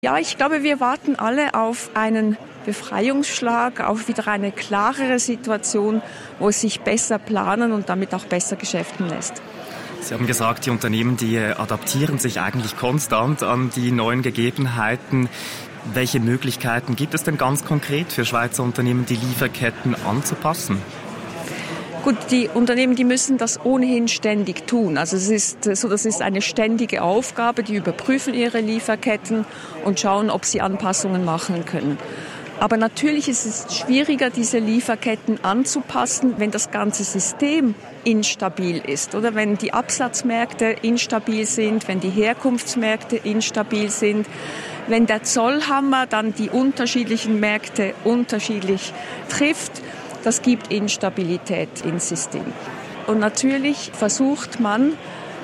Ja, ich glaube, wir warten alle auf einen Befreiungsschlag, auf wieder eine klarere Situation, wo es sich besser planen und damit auch besser geschäften lässt. Sie haben gesagt, die Unternehmen, die adaptieren sich eigentlich konstant an die neuen Gegebenheiten. Welche Möglichkeiten gibt es denn ganz konkret für Schweizer Unternehmen, die Lieferketten anzupassen? Gut, die Unternehmen, die müssen das ohnehin ständig tun. Also das ist eine ständige Aufgabe. Die überprüfen ihre Lieferketten und schauen, ob sie Anpassungen machen können. Aber natürlich ist es schwieriger, diese Lieferketten anzupassen, wenn das ganze System instabil ist. Oder wenn die Absatzmärkte instabil sind, wenn die Herkunftsmärkte instabil sind, wenn der Zollhammer dann die unterschiedlichen Märkte unterschiedlich trifft. Das gibt Instabilität ins System. Und natürlich versucht man,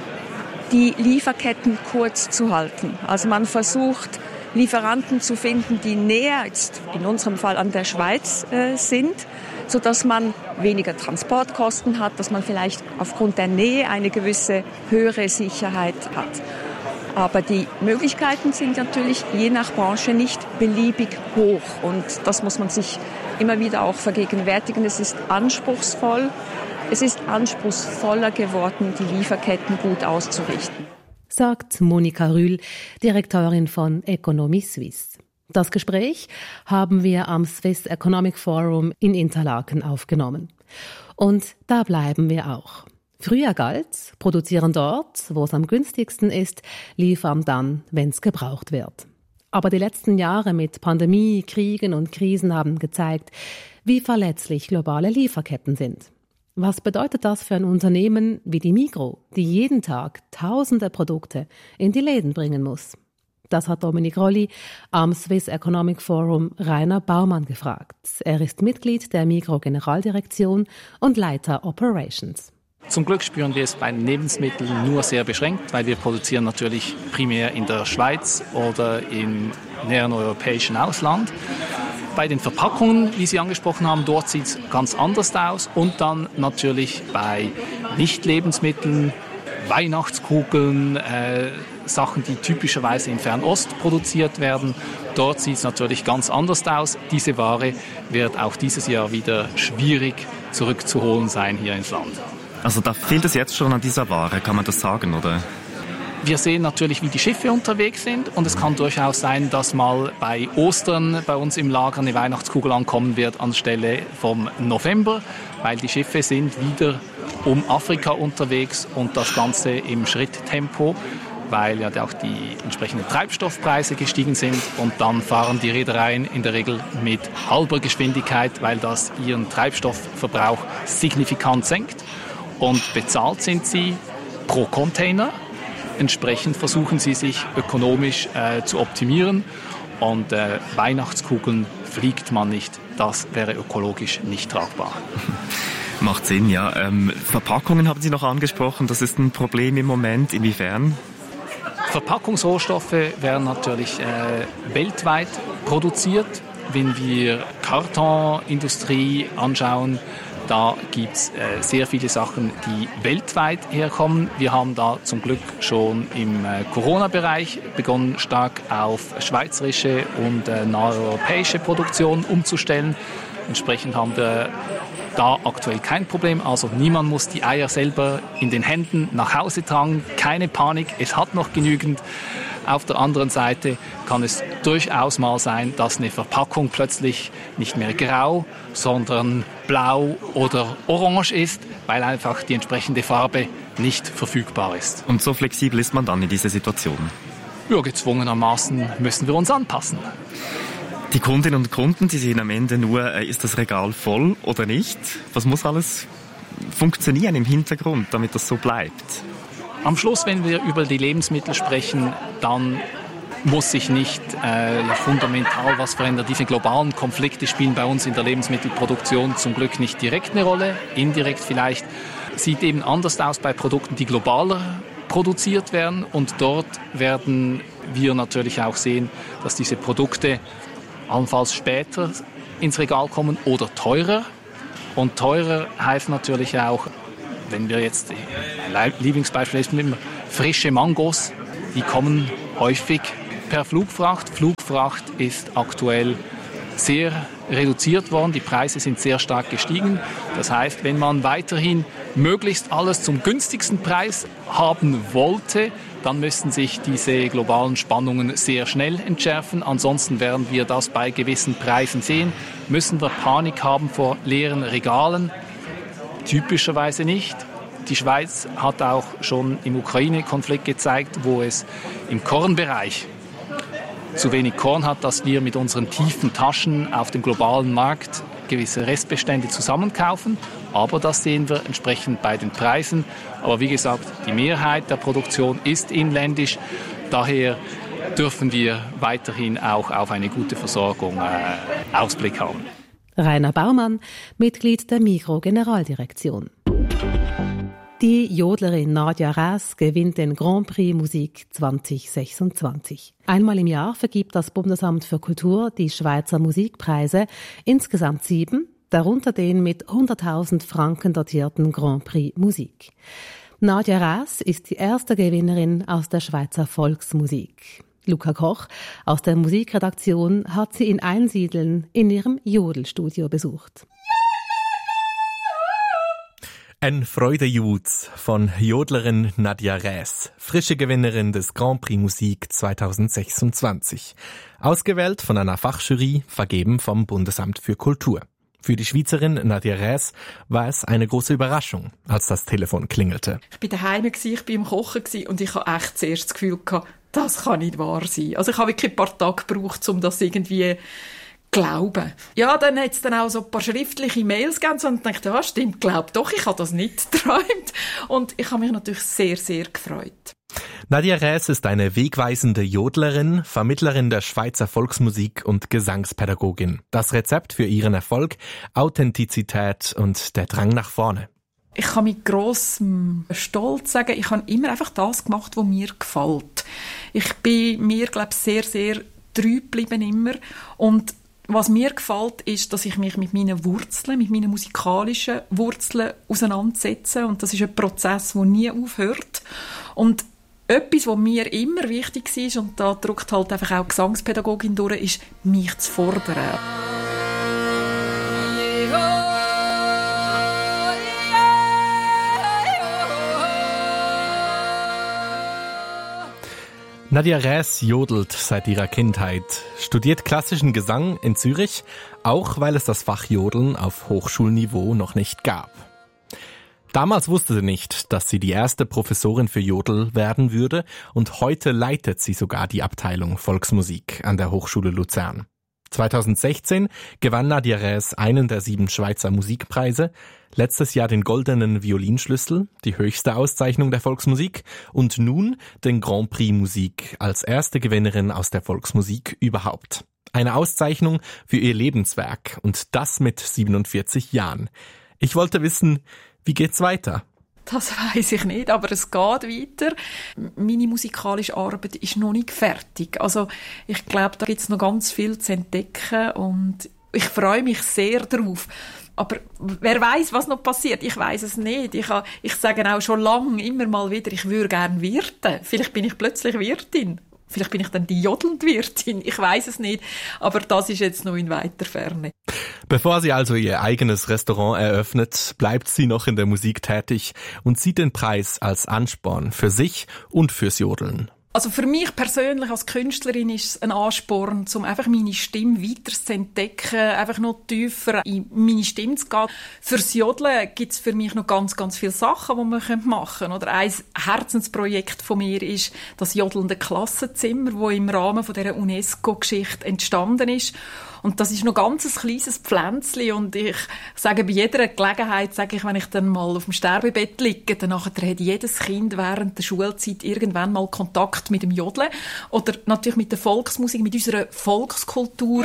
die Lieferketten kurz zu halten. Also man versucht, Lieferanten zu finden, die näher, jetzt in unserem Fall an der Schweiz sind, sodass man weniger Transportkosten hat, dass man vielleicht aufgrund der Nähe eine gewisse höhere Sicherheit hat. Aber die Möglichkeiten sind natürlich je nach Branche nicht beliebig hoch. Und das muss man sich immer wieder auch vergegenwärtigen. Es ist anspruchsvoll. Es ist anspruchsvoller geworden, die Lieferketten gut auszurichten. Sagt Monika Rühl, Direktorin von Economy Suisse. Das Gespräch haben wir am Swiss Economic Forum in Interlaken aufgenommen. Und da bleiben wir auch. Früher galt, produzieren dort, wo es am günstigsten ist, liefern dann, wenn es gebraucht wird. Aber die letzten Jahre mit Pandemie, Kriegen und Krisen haben gezeigt, wie verletzlich globale Lieferketten sind. Was bedeutet das für ein Unternehmen wie die Migros, die jeden Tag tausende Produkte in die Läden bringen muss? Das hat Dominik Rolli am Swiss Economic Forum Rainer Baumann gefragt. Er ist Mitglied der Migros Generaldirektion und Leiter Operations. Zum Glück spüren wir es bei Lebensmitteln nur sehr beschränkt, weil wir produzieren natürlich primär in der Schweiz oder im näheren europäischen Ausland. Bei den Verpackungen, wie Sie angesprochen haben, dort sieht es ganz anders aus. Und dann natürlich bei Nicht-Lebensmitteln, Weihnachtskugeln, Sachen, die typischerweise in Fernost produziert werden. Dort sieht es natürlich ganz anders aus. Diese Ware wird auch dieses Jahr wieder schwierig zurückzuholen sein hier ins Land. Also da fehlt es jetzt schon an dieser Ware, kann man das sagen, oder? Wir sehen natürlich, wie die Schiffe unterwegs sind und es kann durchaus sein, dass mal bei Ostern bei uns im Lager eine Weihnachtskugel ankommen wird anstelle vom November, weil die Schiffe sind wieder um Afrika unterwegs und das Ganze im Schritttempo, weil ja auch die entsprechenden Treibstoffpreise gestiegen sind und dann fahren die Reedereien in der Regel mit halber Geschwindigkeit, weil das ihren Treibstoffverbrauch signifikant senkt. Und bezahlt sind sie pro Container. Entsprechend versuchen sie sich ökonomisch zu optimieren. Und Weihnachtskugeln fliegt man nicht. Das wäre ökologisch nicht tragbar. Macht Sinn, ja. Verpackungen haben Sie noch angesprochen. Das ist ein Problem im Moment. Inwiefern? Verpackungsrohstoffe werden natürlich weltweit produziert. Wenn wir Kartonindustrie anschauen, da gibt es sehr viele Sachen, die weltweit herkommen. Wir haben da zum Glück schon im Corona-Bereich begonnen, stark auf schweizerische und naheuropäische Produktion umzustellen. Entsprechend haben wir da aktuell kein Problem. Also niemand muss die Eier selber in den Händen nach Hause tragen. Keine Panik, es hat noch genügend. Auf der anderen Seite kann es durchaus mal sein, dass eine Verpackung plötzlich nicht mehr grau, sondern blau oder orange ist, weil einfach die entsprechende Farbe nicht verfügbar ist. Und so flexibel ist man dann in dieser Situation? Ja, gezwungenermaßen müssen wir uns anpassen. Die Kundinnen und Kunden, die sehen am Ende nur, ist das Regal voll oder nicht? Was muss alles funktionieren im Hintergrund, damit das so bleibt? Am Schluss, wenn wir über die Lebensmittel sprechen, dann muss sich nicht fundamental was verändern. Diese globalen Konflikte spielen bei uns in der Lebensmittelproduktion zum Glück nicht direkt eine Rolle, indirekt vielleicht. Sieht eben anders aus bei Produkten, die globaler produziert werden. Und dort werden wir natürlich auch sehen, dass diese Produkte allenfalls später ins Regal kommen oder teurer. Und teurer heißt natürlich auch, wenn wir jetzt, mein Lieblingsbeispiel ist, frische Mangos, die kommen häufig per Flugfracht. Flugfracht ist aktuell sehr reduziert worden, die Preise sind sehr stark gestiegen. Das heißt, wenn man weiterhin möglichst alles zum günstigsten Preis haben wollte, dann müssten sich diese globalen Spannungen sehr schnell entschärfen. Ansonsten werden wir das bei gewissen Preisen sehen. Müssen wir Panik haben vor leeren Regalen? Typischerweise nicht. Die Schweiz hat auch schon im Ukraine-Konflikt gezeigt, wo es im Kornbereich zu wenig Korn hat, dass wir mit unseren tiefen Taschen auf dem globalen Markt gewisse Restbestände zusammenkaufen. Aber das sehen wir entsprechend bei den Preisen. Aber wie gesagt, die Mehrheit der Produktion ist inländisch. Daher dürfen wir weiterhin auch auf eine gute Versorgung Ausblick haben. Rainer Baumann, Mitglied der Migros-Generaldirektion. Die Jodlerin Nadja Räs gewinnt den Grand Prix Musik 2026. Einmal im Jahr vergibt das Bundesamt für Kultur die Schweizer Musikpreise, insgesamt 7, darunter den mit 100.000 Franken dotierten Grand Prix Musik. Nadja Räs ist die erste Gewinnerin aus der Schweizer Volksmusik. Luca Koch aus der Musikredaktion hat sie in Einsiedeln in ihrem Jodelstudio besucht. Ein Freudejutz von Jodlerin Nadja Räs, frische Gewinnerin des Grand Prix Musik 2026. Ausgewählt von einer Fachjury, vergeben vom Bundesamt für Kultur. Für die Schweizerin Nadja Räs war es eine große Überraschung, als das Telefon klingelte. Ich war daheim, ich war im Kochen und ich hatte echt zuerst das Gefühl, das kann nicht wahr sein. Also ich habe wirklich ein paar Tage gebraucht, um das irgendwie glauben. Ja, dann hat es dann auch so ein paar schriftliche Mails gegeben und ich dachte, ja, stimmt, glaub doch, ich habe das nicht geträumt. Und ich habe mich natürlich sehr, sehr gefreut. Nadja Räs ist eine wegweisende Jodlerin, Vermittlerin der Schweizer Volksmusik und Gesangspädagogin. Das Rezept für ihren Erfolg: Authentizität und der Drang nach vorne. Ich kann mit grossem Stolz sagen, ich habe immer einfach das gemacht, was mir gefällt. Ich bin mir, glaube ich, sehr, sehr treu geblieben immer. Und was mir gefällt, ist, dass ich mich mit meinen Wurzeln, mit meinen musikalischen Wurzeln auseinandersetze. Und das ist ein Prozess, der nie aufhört. Und etwas, was mir immer wichtig ist, und da drückt halt einfach auch Gesangspädagogin durch, ist, mich zu fordern. Nadja Räs jodelt seit ihrer Kindheit, studiert klassischen Gesang in Zürich, auch weil es das Fach Jodeln auf Hochschulniveau noch nicht gab. Damals wusste sie nicht, dass sie die erste Professorin für Jodel werden würde, und heute leitet sie sogar die Abteilung Volksmusik an der Hochschule Luzern. 2016 gewann Nadja Räs einen der 7 Schweizer Musikpreise, letztes Jahr den Goldenen Violinschlüssel, die höchste Auszeichnung der Volksmusik, und nun den Grand Prix Musik als erste Gewinnerin aus der Volksmusik überhaupt. Eine Auszeichnung für ihr Lebenswerk, und das mit 47 Jahren. Ich wollte wissen, wie geht's weiter? Das weiss ich nicht, aber es geht weiter. Meine musikalische Arbeit ist noch nicht fertig. Also ich glaube, da gibt es noch ganz viel zu entdecken und ich freue mich sehr darauf. Aber wer weiß, was noch passiert? Ich weiß es nicht. Ich sage auch schon lange immer mal wieder, ich würde gerne wirten. Vielleicht bin ich plötzlich Wirtin. Vielleicht bin ich dann die jodelnde Wirtin. Ich weiß es nicht. Aber das ist jetzt noch in weiter Ferne. Bevor sie also ihr eigenes Restaurant eröffnet, bleibt sie noch in der Musik tätig und sieht den Preis als Ansporn für sich und fürs Jodeln. Also für mich persönlich als Künstlerin ist es ein Ansporn, um einfach meine Stimme weiter zu entdecken, einfach noch tiefer in meine Stimme zu gehen. Fürs Jodeln gibt es für mich noch ganz, ganz viele Sachen, die man machen können. Oder ein Herzensprojekt von mir ist das jodelnde Klassenzimmer, das im Rahmen von dieser UNESCO-Geschichte entstanden ist. Und das ist noch ganz ein kleines Pflänzchen und ich sage bei jeder Gelegenheit, sage ich, wenn ich dann mal auf dem Sterbebett liege, dann hat jedes Kind während der Schulzeit irgendwann mal Kontakt mit dem Jodeln oder natürlich mit der Volksmusik, mit unserer Volkskultur.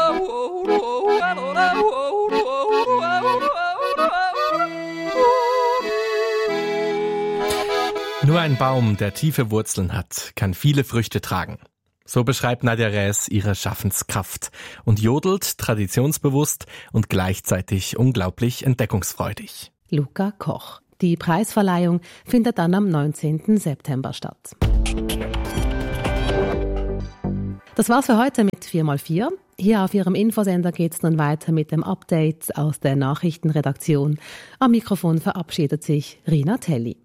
Nur ein Baum, der tiefe Wurzeln hat, kann viele Früchte tragen. So beschreibt Nadja Räs ihre Schaffenskraft und jodelt traditionsbewusst und gleichzeitig unglaublich entdeckungsfreudig. Luca Koch. Die Preisverleihung findet dann am 19. September statt. Das war's für heute mit 4x4. Hier auf Ihrem Infosender geht's nun weiter mit dem Update aus der Nachrichtenredaktion. Am Mikrofon verabschiedet sich Rina Telli.